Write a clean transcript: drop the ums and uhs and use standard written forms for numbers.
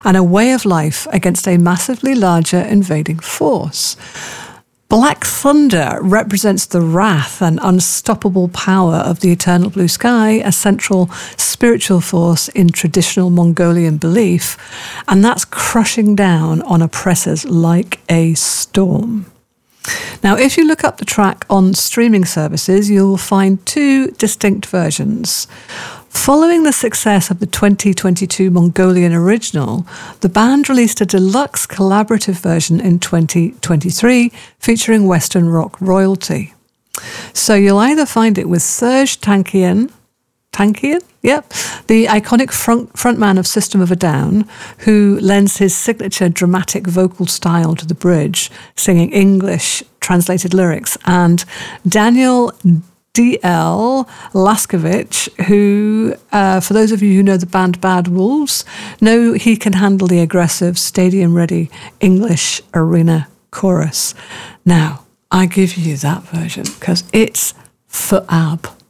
and a way of life against a massively larger invading force. Black thunder represents the wrath and unstoppable power of the eternal blue sky, a central spiritual force in traditional Mongolian belief, and that's crushing down on oppressors like a storm. Now, if you look up the track on streaming services, you'll find two distinct versions. Following the success of the 2022 Mongolian original, the band released a deluxe collaborative version in 2023 featuring Western rock royalty. So you'll either find it with Serj Tankian, yep, the iconic frontman of System of a Down, who lends his signature dramatic vocal style to the bridge, singing English translated lyrics, and Daniel D.L. Laskovich, who, for those of you who know the band Bad Wolves, know he can handle the aggressive, stadium-ready English arena chorus. Now, I give you that version because it's for ab.